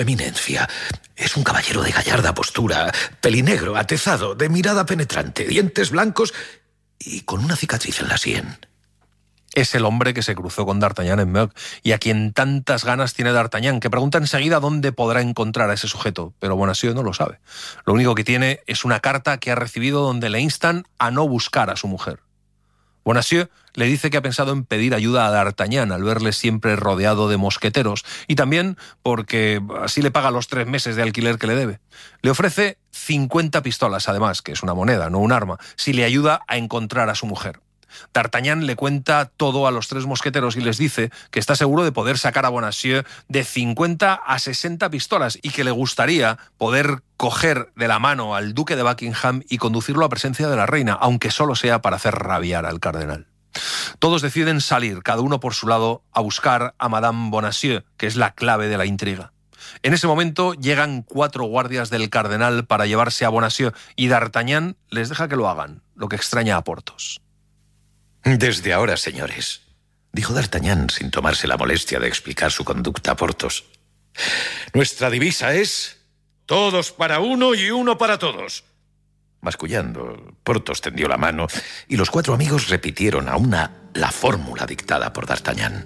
Eminencia, es un caballero de gallarda postura, pelinegro, atezado, de mirada penetrante, dientes blancos y con una cicatriz en la sien. Es el hombre que se cruzó con D'Artagnan en Meaux y a quien tantas ganas tiene D'Artagnan, que pregunta enseguida dónde podrá encontrar a ese sujeto, pero Bonacieux no lo sabe. Lo único que tiene es una carta que ha recibido donde le instan a no buscar a su mujer. Bonacieux le dice que ha pensado en pedir ayuda a D'Artagnan al verle siempre rodeado de mosqueteros y también porque así le paga los 3 meses de alquiler que le debe. Le ofrece 50 pistolas, además, que es una moneda, no un arma, si le ayuda a encontrar a su mujer. D'Artagnan le cuenta todo a los 3 mosqueteros y les dice que está seguro de poder sacar a Bonacieux de 50 a 60 pistolas y que le gustaría poder coger de la mano al duque de Buckingham y conducirlo a presencia de la reina, aunque solo sea para hacer rabiar al cardenal. Todos deciden salir, cada uno por su lado, a buscar a Madame Bonacieux, que es la clave de la intriga. En ese momento llegan 4 guardias del cardenal para llevarse a Bonacieux y D'Artagnan les deja que lo hagan, lo que extraña a Porthos. Desde ahora, señores, dijo D'Artagnan sin tomarse la molestia de explicar su conducta a Porthos, nuestra divisa es todos para uno y uno para todos. Mascullando, Porthos tendió la mano y los 4 amigos repitieron a una la fórmula dictada por D'Artagnan.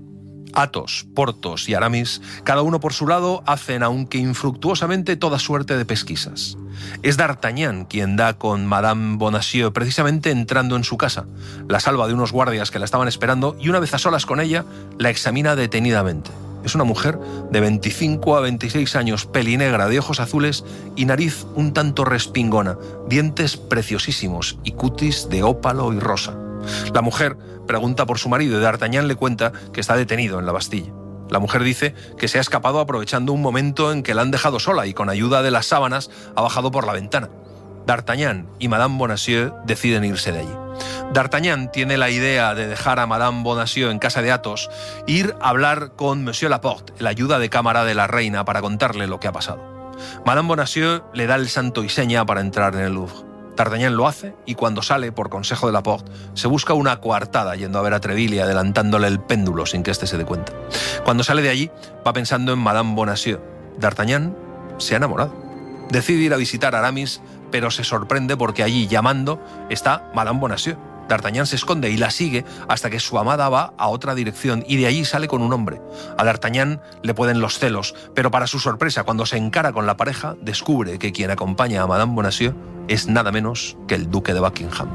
Athos, Porthos y Aramis, cada uno por su lado, hacen, aunque infructuosamente, toda suerte de pesquisas. Es D'Artagnan quien da con Madame Bonacieux precisamente entrando en su casa. La salva de unos guardias que la estaban esperando y una vez a solas con ella, la examina detenidamente. Es una mujer de 25 a 26 años, pelinegra, de ojos azules y nariz un tanto respingona, dientes preciosísimos y cutis de ópalo y rosa. La mujer pregunta por su marido y D'Artagnan le cuenta que está detenido en la Bastilla. La mujer dice que se ha escapado aprovechando un momento en que la han dejado sola y con ayuda de las sábanas ha bajado por la ventana. D'Artagnan y Madame Bonacieux deciden irse de allí. D'Artagnan tiene la idea de dejar a Madame Bonacieux en casa de Athos e ir a hablar con Monsieur Laporte, el ayuda de cámara de la reina, para contarle lo que ha pasado. Madame Bonacieux le da el santo y seña para entrar en el Louvre. D'Artagnan lo hace y cuando sale, por consejo de Laporte, se busca una coartada yendo a ver a Treville y adelantándole el péndulo sin que éste se dé cuenta. Cuando sale de allí, va pensando en Madame Bonacieux. D'Artagnan se ha enamorado. Decide ir a visitar a Aramis, pero se sorprende porque allí, llamando, está Madame Bonacieux. D'Artagnan se esconde y la sigue hasta que su amada va a otra dirección y de allí sale con un hombre. A D'Artagnan le pueden los celos, pero para su sorpresa, cuando se encara con la pareja, descubre que quien acompaña a Madame Bonacieux es nada menos que el duque de Buckingham.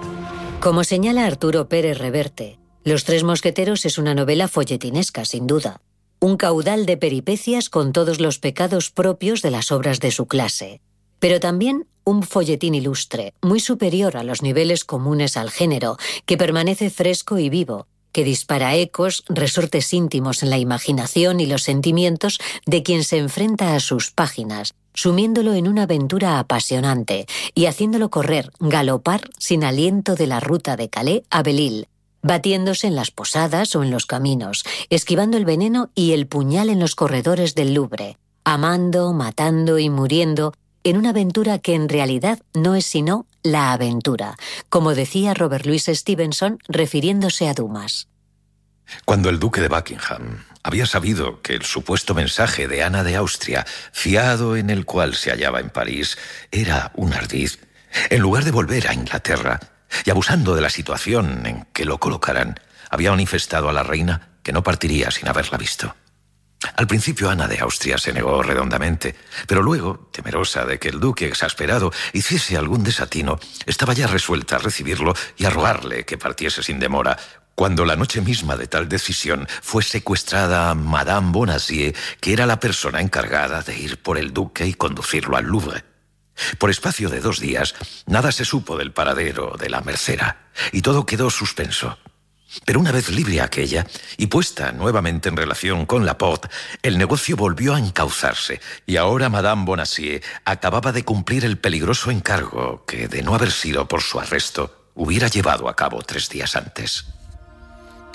Como señala Arturo Pérez Reverte, Los 3 mosqueteros es una novela folletinesca, sin duda. Un caudal de peripecias con todos los pecados propios de las obras de su clase. Pero también un folletín ilustre, muy superior a los niveles comunes al género, que permanece fresco y vivo, que dispara ecos, resortes íntimos en la imaginación y los sentimientos de quien se enfrenta a sus páginas, sumiéndolo en una aventura apasionante y haciéndolo correr, galopar sin aliento de la ruta de Calais a Belle-Île, batiéndose en las posadas o en los caminos, esquivando el veneno y el puñal en los corredores del Louvre, amando, matando y muriendo, en una aventura que en realidad no es sino la aventura, como decía Robert Louis Stevenson refiriéndose a Dumas. Cuando el duque de Buckingham había sabido que el supuesto mensaje de Ana de Austria, fiado en el cual se hallaba en París, era un ardid, en lugar de volver a Inglaterra y abusando de la situación en que lo colocaran, había manifestado a la reina que no partiría sin haberla visto. Al principio Ana de Austria se negó redondamente, pero luego, temerosa de que el duque exasperado hiciese algún desatino, estaba ya resuelta a recibirlo y a rogarle que partiese sin demora, cuando la noche misma de tal decisión fue secuestrada a Madame Bonacieux, que era la persona encargada de ir por el duque y conducirlo al Louvre. Por espacio de 2 días, nada se supo del paradero de la mercera, y todo quedó suspenso. Pero una vez libre aquella, y puesta nuevamente en relación con Laporte, el negocio volvió a encauzarse, y ahora Madame Bonacieux acababa de cumplir el peligroso encargo que, de no haber sido por su arresto, hubiera llevado a cabo 3 días antes.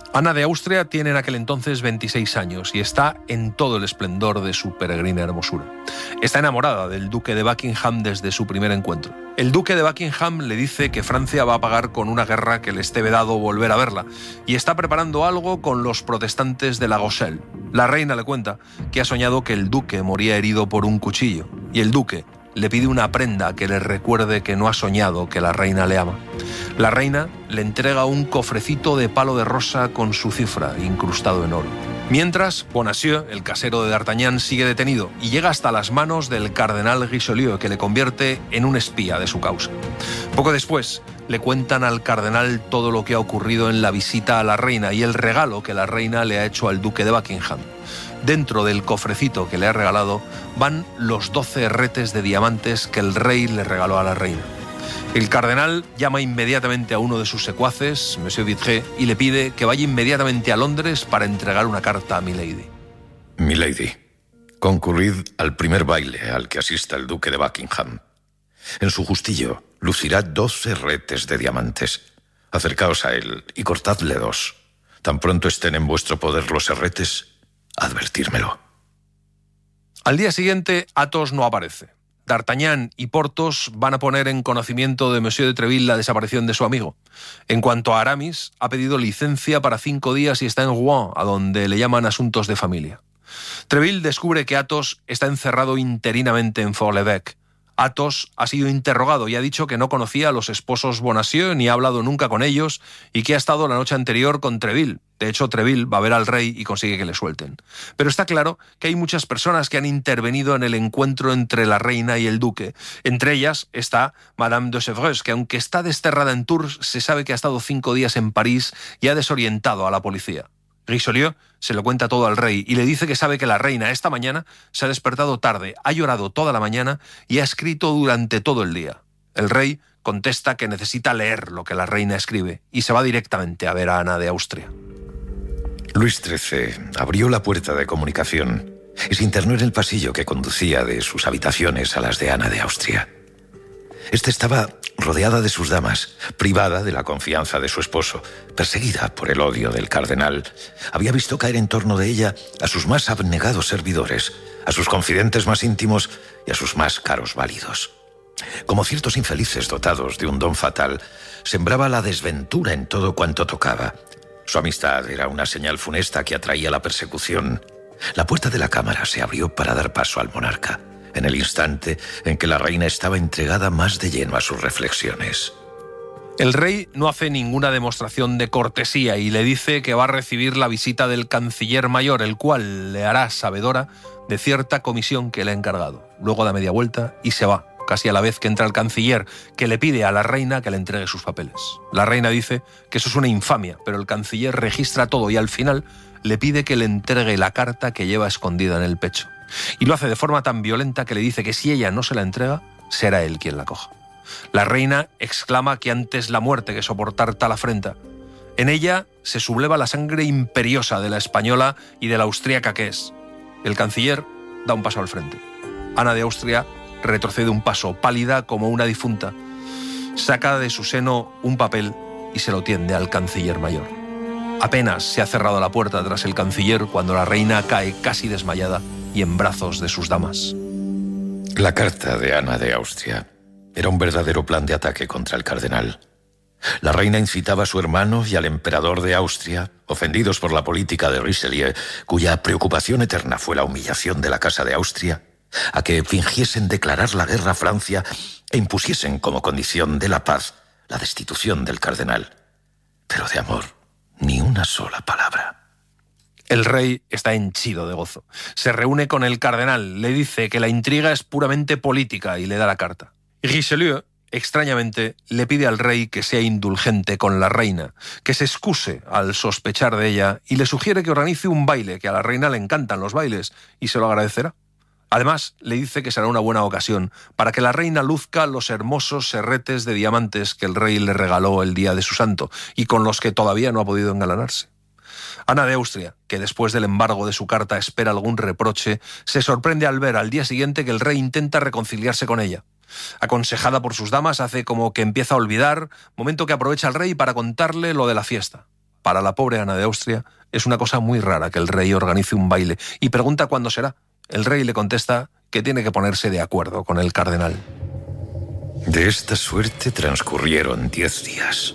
Ana de Austria tiene en aquel entonces 26 años y está en todo el esplendor de su peregrina hermosura. Está enamorada del duque de Buckingham desde su primer encuentro. El duque de Buckingham le dice que Francia va a pagar con una guerra que le esté vedado volver a verla y está preparando algo con los protestantes de La Rochelle. La reina le cuenta que ha soñado que el duque moría herido por un cuchillo y el duque le pide una prenda que le recuerde que no ha soñado que la reina le ama. La reina le entrega un cofrecito de palo de rosa con su cifra, incrustado en oro. Mientras, Bonacieux, el casero de D'Artagnan, sigue detenido y llega hasta las manos del cardenal Richelieu, que le convierte en un espía de su causa. Poco después, le cuentan al cardenal todo lo que ha ocurrido en la visita a la reina y el regalo que la reina le ha hecho al duque de Buckingham. Dentro del cofrecito que le ha regalado van los 12 herretes de diamantes que el rey le regaló a la reina. El cardenal llama inmediatamente a uno de sus secuaces, Monsieur Vitré, y le pide que vaya inmediatamente a Londres para entregar una carta a Milady. Milady, concurrid al primer baile al que asista el duque de Buckingham. En su justillo lucirá 12 herretes de diamantes. Acercaos a él y cortadle 2. Tan pronto estén en vuestro poder los herretes, advertírmelo. Al día siguiente, Athos no aparece. D'Artagnan y Porthos van a poner en conocimiento de Monsieur de Treville la desaparición de su amigo. En cuanto a Aramis, ha pedido licencia para 5 días y está en Rouen, a donde le llaman asuntos de familia. Treville descubre que Athos está encerrado interinamente en Fort-l'Évêque. Athos ha sido interrogado y ha dicho que no conocía a los esposos Bonacieux ni ha hablado nunca con ellos y que ha estado la noche anterior con Treville. De hecho, Treville va a ver al rey y consigue que le suelten. Pero está claro que hay muchas personas que han intervenido en el encuentro entre la reina y el duque. Entre ellas está Madame de Chevreuse, que aunque está desterrada en Tours, se sabe que ha estado 5 días en París y ha desorientado a la policía. Richelieu se lo cuenta todo al rey y le dice que sabe que la reina esta mañana se ha despertado tarde, ha llorado toda la mañana y ha escrito durante todo el día. El rey contesta que necesita leer lo que la reina escribe y se va directamente a ver a Ana de Austria. Luis XIII abrió la puerta de comunicación y se internó en el pasillo que conducía de sus habitaciones a las de Ana de Austria. Esta estaba rodeada de sus damas, privada de la confianza de su esposo, perseguida por el odio del cardenal. Había visto caer en torno de ella a sus más abnegados servidores, a sus confidentes más íntimos y a sus más caros válidos. Como ciertos infelices dotados de un don fatal, sembraba la desventura en todo cuanto tocaba. Su amistad era una señal funesta que atraía la persecución. La puerta de la cámara se abrió para dar paso al monarca, en el instante en que la reina estaba entregada más de lleno a sus reflexiones. El rey no hace ninguna demostración de cortesía y le dice que va a recibir la visita del canciller mayor, el cual le hará sabedora de cierta comisión que le ha encargado. Luego da media vuelta y se va, casi a la vez que entra el canciller, que le pide a la reina que le entregue sus papeles. La reina dice que eso es una infamia, pero el canciller registra todo y al final le pide que le entregue la carta que lleva escondida en el pecho. Y lo hace de forma tan violenta que le dice que si ella no se la entrega, será él quien la coja. La reina exclama que antes la muerte que soportar tal afrenta. En ella se subleva la sangre imperiosa de la española y de la austríaca que es. El canciller da un paso al frente. Ana de Austria retrocede un paso, pálida como una difunta. Saca de su seno un papel y se lo tiende al canciller mayor. Apenas se ha cerrado la puerta tras el canciller cuando la reina cae casi desmayada y en brazos de sus damas. La carta de Ana de Austria era un verdadero plan de ataque contra el cardenal. La reina incitaba a su hermano y al emperador de Austria, ofendidos por la política de Richelieu, cuya preocupación eterna fue la humillación de la Casa de Austria, a que fingiesen declarar la guerra a Francia e impusiesen como condición de la paz la destitución del cardenal. Pero de amor, ni una sola palabra. El rey está henchido de gozo. Se reúne con el cardenal, le dice que la intriga es puramente política y le da la carta. Richelieu, extrañamente, le pide al rey que sea indulgente con la reina, que se excuse al sospechar de ella y le sugiere que organice un baile, que a la reina le encantan los bailes, y se lo agradecerá. Además, le dice que será una buena ocasión para que la reina luzca los hermosos herretes de diamantes que el rey le regaló el día de su santo y con los que todavía no ha podido engalanarse. Ana de Austria, que después del embargo de su carta espera algún reproche, se sorprende al ver al día siguiente que el rey intenta reconciliarse con ella. Aconsejada por sus damas, hace como que empieza a olvidar, momento que aprovecha el rey para contarle lo de la fiesta. Para la pobre Ana de Austria es una cosa muy rara que el rey organice un baile y pregunta cuándo será. El rey le contesta que tiene que ponerse de acuerdo con el cardenal. De esta suerte transcurrieron 10 días.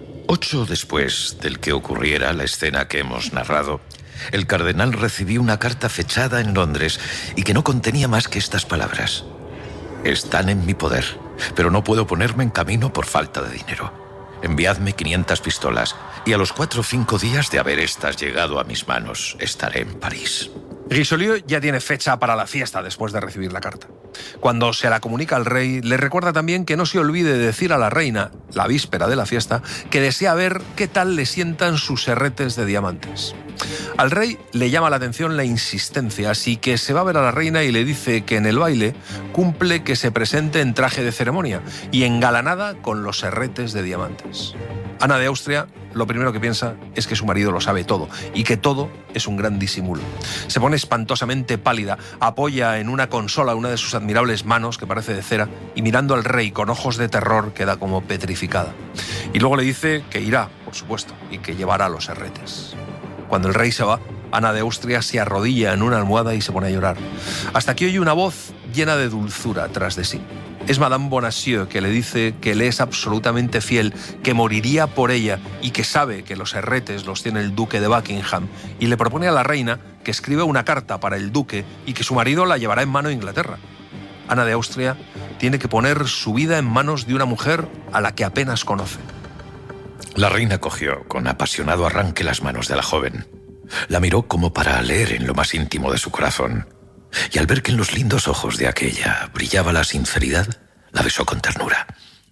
8 después del que ocurriera la escena que hemos narrado, el cardenal recibió una carta fechada en Londres y que no contenía más que estas palabras: están en mi poder, pero no puedo ponerme en camino por falta de dinero. Enviadme 500 pistolas y a los 4 o 5 días de haber estas llegado a mis manos, estaré en París. Richelieu ya tiene fecha para la fiesta después de recibir la carta. Cuando se la comunica al rey, le recuerda también que no se olvide de decir a la reina, la víspera de la fiesta, que desea ver qué tal le sientan sus herretes de diamantes. Al rey le llama la atención la insistencia, así que se va a ver a la reina y le dice que en el baile cumple que se presente en traje de ceremonia y engalanada con los herretes de diamantes. Ana de Austria lo primero que piensa es que su marido lo sabe todo y que todo es un gran disimulo. Se pone espantosamente pálida, apoya en una consola una de sus admirables manos que parece de cera y mirando al rey con ojos de terror queda como petrificada. Y luego le dice que irá, por supuesto, y que llevará los herretes. Cuando el rey se va, Ana de Austria se arrodilla en una almohada y se pone a llorar, hasta que oye una voz llena de dulzura tras de sí. Es Madame Bonacieux, que le dice que le es absolutamente fiel, que moriría por ella y que sabe que los herretes los tiene el duque de Buckingham, y le propone a la reina que escriba una carta para el duque y que su marido la llevará en mano a Inglaterra. Ana de Austria tiene que poner su vida en manos de una mujer a la que apenas conoce. La reina cogió con apasionado arranque las manos de la joven. La miró como para leer en lo más íntimo de su corazón. Y al ver que en los lindos ojos de aquella brillaba la sinceridad, la besó con ternura.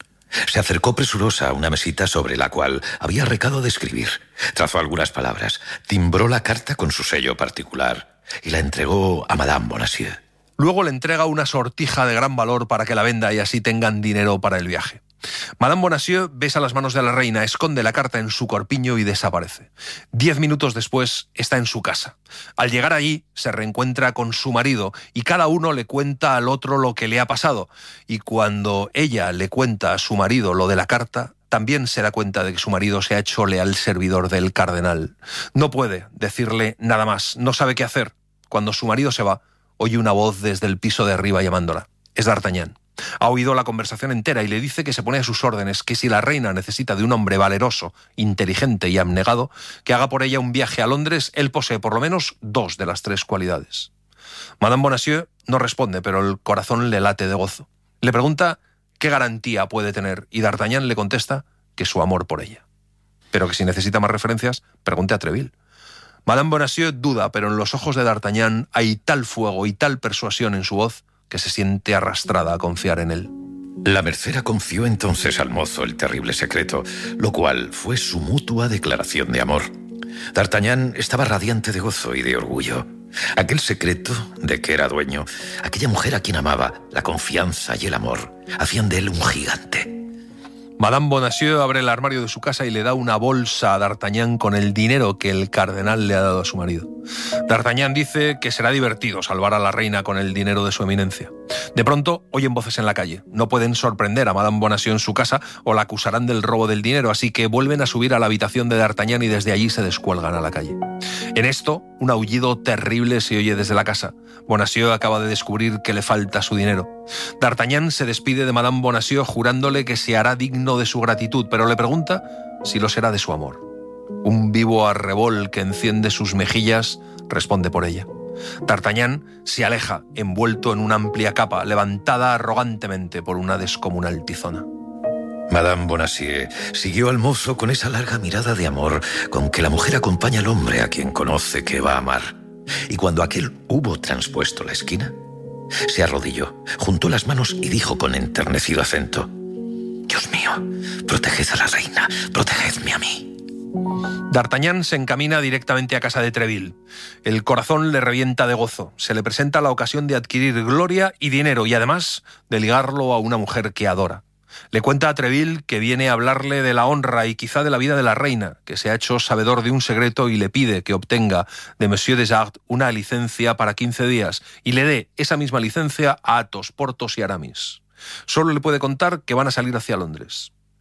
Se acercó presurosa a una mesita sobre la cual había recado de escribir. Trazó algunas palabras, timbró la carta con su sello particular y la entregó a Madame Bonacieux. Luego le entrega una sortija de gran valor para que la venda y así tengan dinero para el viaje. Madame Bonacieux besa las manos de la reina, esconde la carta en su corpiño y desaparece. 10 minutos después está en su casa. Al llegar allí se reencuentra con su marido y cada uno le cuenta al otro lo que le ha pasado. Y cuando ella le cuenta a su marido lo de la carta, también se da cuenta de que su marido se ha hecho leal servidor del cardenal. No puede decirle nada más, no sabe qué hacer. Cuando su marido se va, oye una voz desde el piso de arriba llamándola. Es D'Artagnan. Ha oído la conversación entera y le dice que se pone a sus órdenes, que si la reina necesita de un hombre valeroso, inteligente y abnegado, que haga por ella un viaje a Londres. Él posee por lo menos 2 de las 3 cualidades. Madame Bonacieux no responde, pero el corazón le late de gozo. Le pregunta qué garantía puede tener y D'Artagnan le contesta que su amor por ella. Pero que si necesita más referencias, pregunte a Treville. Madame Bonacieux duda, pero en los ojos de D'Artagnan hay tal fuego y tal persuasión en su voz que se siente arrastrada a confiar en él. La mercera confió entonces al mozo el terrible secreto, lo cual fue su mutua declaración de amor. D'Artagnan estaba radiante de gozo y de orgullo. Aquel secreto de que era dueño, aquella mujer a quien amaba, la confianza y el amor, hacían de él un gigante. Madame Bonacieux abre el armario de su casa y le da una bolsa a D'Artagnan con el dinero que el cardenal le ha dado a su marido. D'Artagnan dice que será divertido salvar a la reina con el dinero de su eminencia. De pronto oyen voces en la calle. No pueden sorprender a Madame Bonacieux en su casa o la acusarán del robo del dinero, así que vuelven a subir a la habitación de D'Artagnan y desde allí se descuelgan a la calle. En esto, un aullido terrible se oye desde la casa. Bonacieux acaba de descubrir que le falta su dinero. D'Artagnan se despide de Madame Bonacieux jurándole que se hará digno de su gratitud, pero le pregunta si lo será de su amor. Un vivo arrebol que enciende sus mejillas responde por ella. D'Artagnan se aleja, envuelto en una amplia capa, levantada arrogantemente por una descomunal tizona. Madame Bonacieux siguió al mozo con esa larga mirada de amor con que la mujer acompaña al hombre a quien conoce que va a amar. Y cuando aquel hubo transpuesto la esquina, se arrodilló, juntó las manos y dijo con enternecido acento: «Dios mío, proteged a la reina, protegedme a mí». D'Artagnan se encamina directamente a casa de Treville. El corazón le revienta de gozo. Se le presenta la ocasión de adquirir gloria y dinero y además de ligarlo a una mujer que adora. Le cuenta a Treville que viene a hablarle de la honra y quizá de la vida de la reina, que se ha hecho sabedor de un secreto y le pide que obtenga de Monsieur de Jars una licencia para 15 días y le dé esa misma licencia a Athos, Porthos y Aramis. Solo le puede contar que van a salir hacia Londres.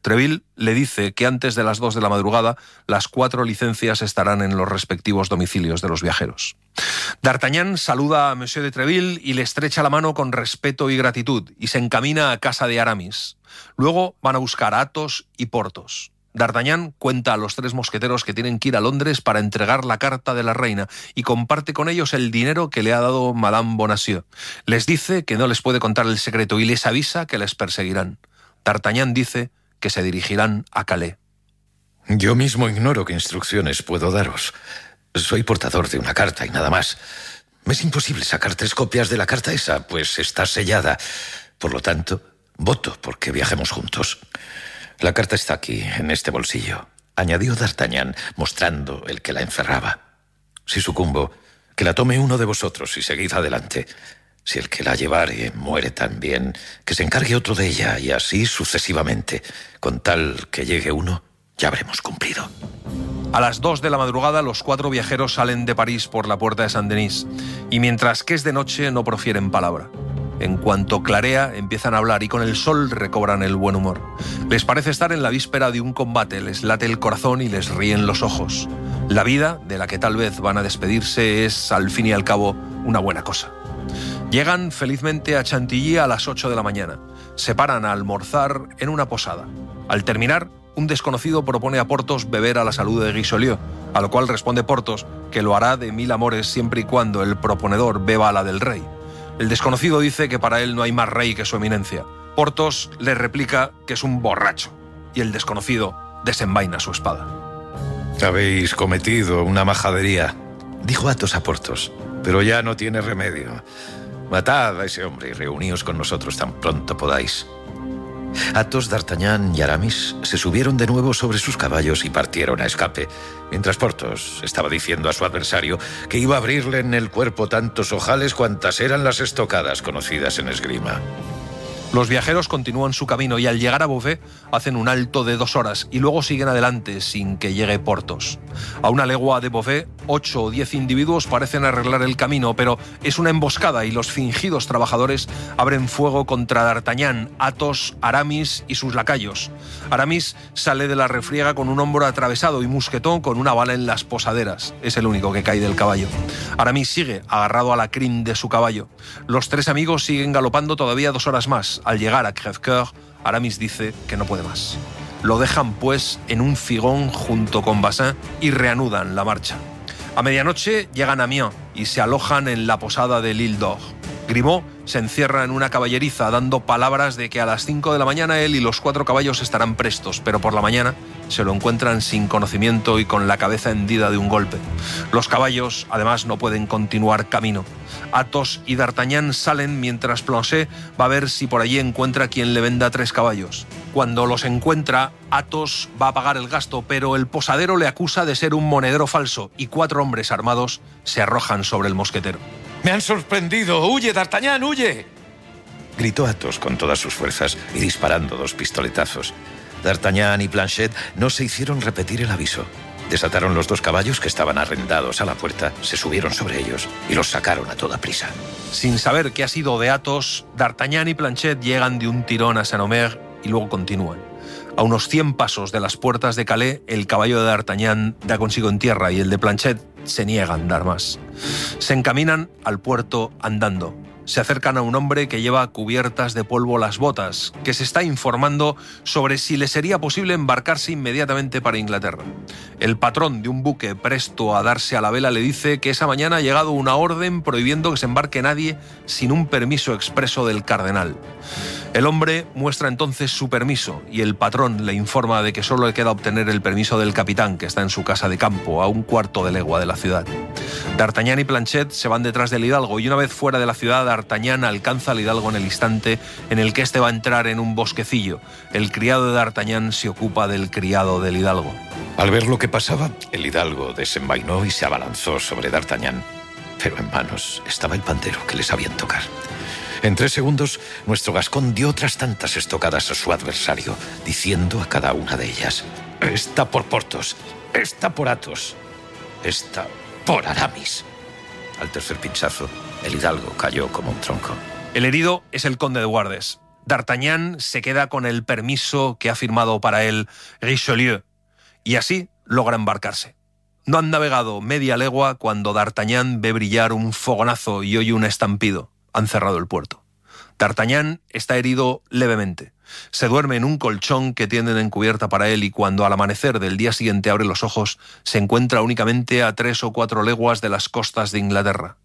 Treville le dice que antes de las 2 de la madrugada las 4 licencias estarán en los respectivos domicilios de los viajeros. D'Artagnan saluda a Monsieur de Treville y le estrecha la mano con respeto y gratitud y se encamina a casa de Aramis. Luego van a buscar a Athos y Porthos. D'Artagnan cuenta a los 3 mosqueteros que tienen que ir a Londres para entregar la carta de la reina y comparte con ellos el dinero que le ha dado Madame Bonacieux. Les dice que no les puede contar el secreto y les avisa que les perseguirán. D'Artagnan dice que se dirigirán a Calais. Yo mismo ignoro qué instrucciones puedo daros. Soy portador de una carta y nada más. Me es imposible sacar 3 copias de la carta esa, pues está sellada. Por lo tanto, voto porque viajemos juntos. La carta está aquí, en este bolsillo, añadió D'Artagnan, mostrando el que la encerraba. Si sucumbo, que la tome uno de vosotros y seguid adelante. Si el que la llevare muere también, que se encargue otro de ella, y así sucesivamente. Con tal que llegue uno, ya habremos cumplido. A las 2 de la madrugada los 4 viajeros salen de París por la puerta de Saint-Denis, y mientras que es de noche no profieren palabra. En cuanto clarea, empiezan a hablar y con el sol recobran el buen humor. Les parece estar en la víspera de un combate, les late el corazón y les ríen los ojos. La vida, de la que tal vez van a despedirse, es, al fin y al cabo, una buena cosa. Llegan felizmente a Chantilly a las 8 de la mañana. Se paran a almorzar en una posada. Al terminar, un desconocido propone a Porthos beber a la salud de Richelieu, a lo cual responde Porthos que lo hará de 1000 amores siempre y cuando el proponedor beba a la del rey. El desconocido dice que para él no hay más rey que su eminencia. Porthos le replica que es un borracho, y el desconocido desenvaina su espada. Habéis cometido una majadería, dijo Athos a Porthos, pero ya no tiene remedio. Matad a ese hombre y reuníos con nosotros tan pronto podáis. Athos, D'Artagnan y Aramis se subieron de nuevo sobre sus caballos y partieron a escape, mientras Porthos estaba diciendo a su adversario que iba a abrirle en el cuerpo tantos ojales cuantas eran las estocadas conocidas en esgrima. Los viajeros continúan su camino y al llegar a Beauvais hacen un alto de 2 horas y luego siguen adelante sin que llegue Porthos. A una legua de Beauvais, 8 o 10 individuos parecen arreglar el camino, pero es una emboscada y los fingidos trabajadores abren fuego contra D'Artagnan, Athos, Aramis y sus lacayos. Aramis sale de la refriega con un hombro atravesado y Mousqueton con una bala en las posaderas. Es el único que cae del caballo. Aramis sigue agarrado a la crin de su caballo. Los 3 amigos siguen galopando todavía 2 horas más. Al llegar a Crèvecoeur, Aramis dice que no puede más. Lo dejan, pues, en un figón junto con Bazin y reanudan la marcha. A medianoche llegan a Amiens y se alojan en la posada de l'Île d'Or. Grimaud se encierra en una caballeriza dando palabras de que a las 5 de la mañana él y los 4 caballos estarán prestos, pero por la mañana se lo encuentran sin conocimiento y con la cabeza hendida de un golpe. Los caballos, además, no pueden continuar camino. Athos y D'Artagnan salen mientras Planchet va a ver si por allí encuentra quien le venda 3 caballos. Cuando los encuentra, Athos va a pagar el gasto, pero el posadero le acusa de ser un monedero falso y 4 hombres armados se arrojan sobre el mosquetero. ¡Me han sorprendido! ¡Huye, D'Artagnan, huye!, gritó Athos con todas sus fuerzas y disparando 2 pistoletazos. D'Artagnan y Planchet no se hicieron repetir el aviso. Desataron los 2 caballos que estaban arrendados a la puerta, se subieron sobre ellos y los sacaron a toda prisa. Sin saber qué ha sido de Athos, D'Artagnan y Planchet llegan de un tirón a Saint-Omer y luego continúan. A unos 100 pasos de las puertas de Calais, el caballo de D'Artagnan da consigo en tierra y el de Planchet se niega a andar más. Se encaminan al puerto andando. Se acercan a un hombre que lleva cubiertas de polvo las botas, que se está informando sobre si le sería posible embarcarse inmediatamente para Inglaterra. El patrón de un buque presto a darse a la vela le dice que esa mañana ha llegado una orden prohibiendo que se embarque nadie sin un permiso expreso del cardenal. El hombre muestra entonces su permiso y el patrón le informa de que solo le queda obtener el permiso del capitán, que está en su casa de campo, a un cuarto de legua de la ciudad. D'Artagnan y Planchet se van detrás del hidalgo y una vez fuera de la ciudad, D'Artagnan alcanza al hidalgo en el instante en el que éste va a entrar en un bosquecillo. El criado de D'Artagnan se ocupa del criado del hidalgo. Al ver lo que pasaba, el hidalgo desenvainó y se abalanzó sobre D'Artagnan, pero en manos estaba el pandero que les sabían tocar. En 3 segundos, nuestro gascón dio otras tantas estocadas a su adversario, diciendo a cada una de ellas: «Esta por Porthos, esta por Athos, esta por Aramis». Al tercer pinchazo, el hidalgo cayó como un tronco. El herido es el conde de Guardes. D'Artagnan se queda con el permiso que ha firmado para él Richelieu, y así logra embarcarse. No han navegado media legua cuando D'Artagnan ve brillar un fogonazo y oye un estampido. Han cerrado el puerto. D'Artagnan está herido levemente. Se duerme en un colchón que tienden en cubierta para él y cuando al amanecer del día siguiente abre los ojos, se encuentra únicamente a 3 o 4 leguas de las costas de Inglaterra.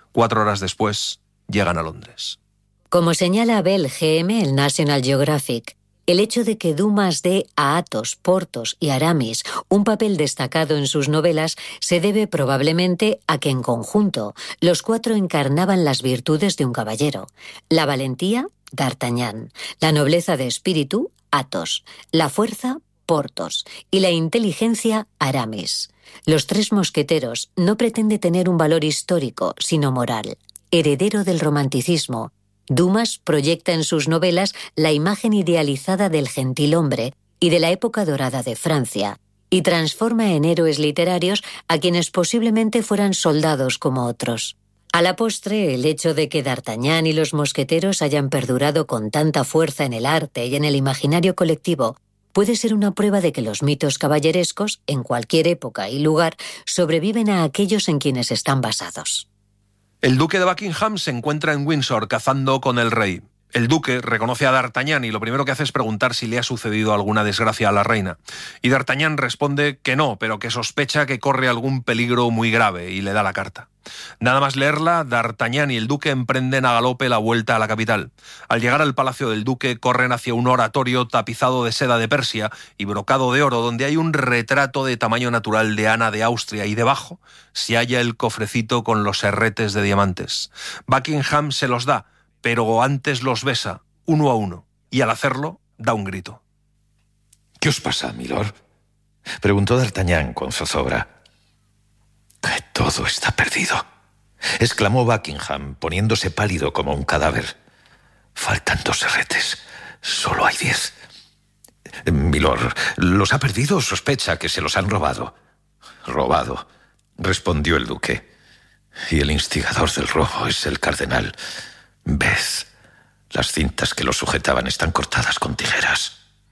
4 horas después, llegan a Londres. Como señala Bell GM, el National Geographic, el hecho de que Dumas dé a Athos, Porthos y Aramis un papel destacado en sus novelas se debe probablemente a que en conjunto los 4 encarnaban las virtudes de un caballero: la valentía, D'Artagnan; la nobleza de espíritu, Athos; la fuerza, Porthos; y la inteligencia, Aramis. Los 3 mosqueteros no pretende tener un valor histórico, sino moral, heredero del romanticismo. Dumas proyecta en sus novelas la imagen idealizada del gentilhombre y de la época dorada de Francia, y transforma en héroes literarios a quienes posiblemente fueran soldados como otros. A la postre, el hecho de que D'Artagnan y los mosqueteros hayan perdurado con tanta fuerza en el arte y en el imaginario colectivo puede ser una prueba de que los mitos caballerescos, en cualquier época y lugar, sobreviven a aquellos en quienes están basados. El duque de Buckingham se encuentra en Windsor cazando con el rey. El duque reconoce a D'Artagnan y lo primero que hace es preguntar si le ha sucedido alguna desgracia a la reina. Y D'Artagnan responde que no, pero que sospecha que corre algún peligro muy grave y le da la carta. Nada más leerla, D'Artagnan y el duque emprenden a galope la vuelta a la capital. Al llegar al palacio del duque, corren hacia un oratorio tapizado de seda de Persia y brocado de oro, donde hay un retrato de tamaño natural de Ana de Austria, y debajo se halla el cofrecito con los herretes de diamantes. Buckingham se los da, pero antes los besa, uno a uno, y al hacerlo da un grito. ¿Qué os pasa, milord?, preguntó D'Artagnan con zozobra. Que todo está perdido, exclamó Buckingham, poniéndose pálido como un cadáver. Faltan 2 herretes, solo hay 10. Milord, ¿los ha perdido o sospecha que se los han robado? Robado, respondió el duque. Y el instigador del robo es el cardenal. Ved, las cintas que lo sujetaban están cortadas con tijeras.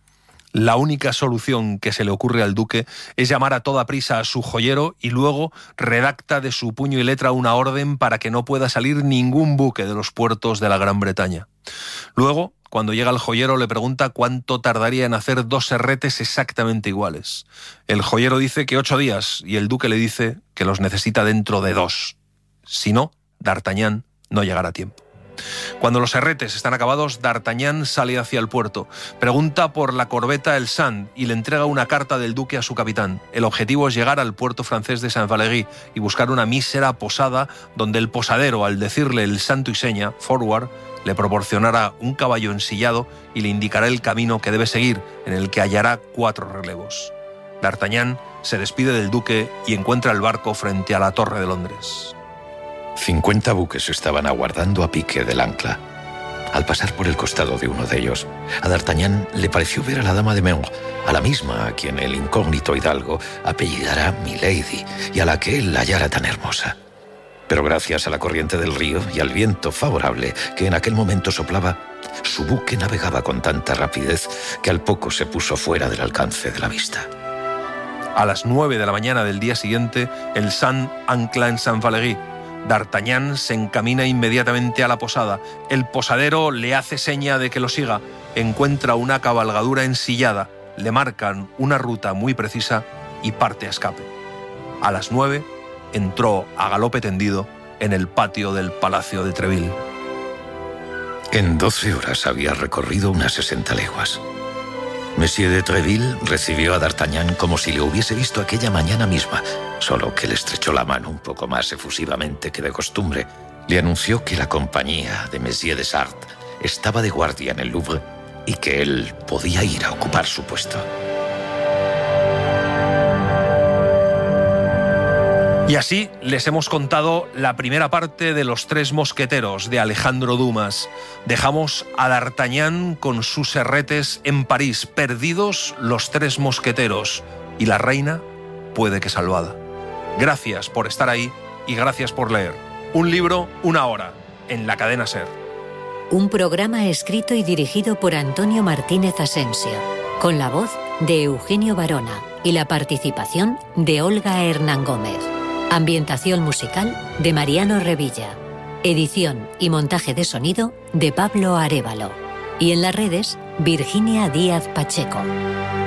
La única solución que se le ocurre al duque es llamar a toda prisa a su joyero y luego redacta de su puño y letra una orden para que no pueda salir ningún buque de los puertos de la Gran Bretaña. Luego, cuando llega el joyero, le pregunta cuánto tardaría en hacer 2 herretes exactamente iguales. El joyero dice que 8 días y el duque le dice que los necesita dentro de 2. Si no, D'Artagnan no llegará a tiempo. Cuando los herretes están acabados, D'Artagnan sale hacia el puerto, pregunta por la corbeta El Sand y le entrega una carta del duque a su capitán. El objetivo es llegar al puerto francés de Saint-Valery y buscar una mísera posada donde el posadero, al decirle el santo y seña, forward, le proporcionará un caballo ensillado y le indicará el camino que debe seguir, en el que hallará 4 relevos. D'Artagnan se despide del duque y encuentra el barco frente a la Torre de Londres. 50 buques estaban aguardando a pique del ancla. Al pasar por el costado de uno de ellos, a D'Artagnan le pareció ver a la dama de Meung, a la misma a quien el incógnito hidalgo apellidara Milady y a la que él hallara tan hermosa. Pero gracias a la corriente del río y al viento favorable que en aquel momento soplaba, su buque navegaba con tanta rapidez que al poco se puso fuera del alcance de la vista. A las 9 de la mañana del día siguiente, el Sand ancla en Saint-Valery. D'Artagnan se encamina inmediatamente a la posada. El posadero le hace seña de que lo siga. Encuentra una cabalgadura ensillada, le marcan una ruta muy precisa y parte a escape. A las 9 entró a galope tendido en el patio del Palacio de Treville. En 12 horas había recorrido unas 60 leguas. Monsieur de Treville recibió a D'Artagnan como si le hubiese visto aquella mañana misma, solo que le estrechó la mano un poco más efusivamente que de costumbre. Le anunció que la compañía de Monsieur de Sarthe estaba de guardia en el Louvre y que él podía ir a ocupar su puesto. Y así les hemos contado la primera parte de Los 3 mosqueteros de Alejandro Dumas. Dejamos a D'Artagnan con sus herretes en París, perdidos los 3 mosqueteros, y la reina puede que salvada. Gracias por estar ahí y gracias por leer. Un libro, una hora, en la cadena SER. Un programa escrito y dirigido por Antonio Martínez Asensio, con la voz de Eugenio Barona y la participación de Olga Hernán Gómez. Ambientación musical de Mariano Revilla. Edición y montaje de sonido de Pablo Arévalo. Y en las redes, Virginia Díaz Pacheco.